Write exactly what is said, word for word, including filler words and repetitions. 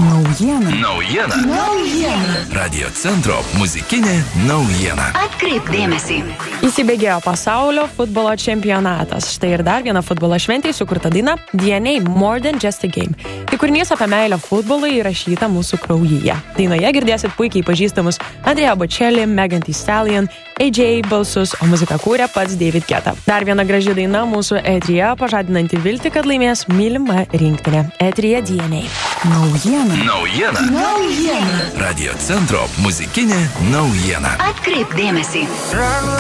Naujiena. Naujiena. Naujiena. Radio centro muzikinė naujiena. Atkreipk dėmesį. Įsibėgėjo pasaulio futbolo čempionatas. Štai ir dar viena futbolo šventė sukurta daina D N A More Than Just a Game. Tai kūrinys apie meilę futbolui įrašyta mūsų kraujyje. Dainoje girdėsit puikiai pažįstamus Andrea Bocelli, Megan Thee Stallion, A J balsus, o muziką kūrė pats David Guetta. Dar viena graži daina mūsų eteryje, pažadinanti viltį, kad laimės mylima rinktinė. Eteryje D N A. Naujiena. Naujiena. Naujiena. Radio centro muzikinė naujiena. Atkreipk dėmesį.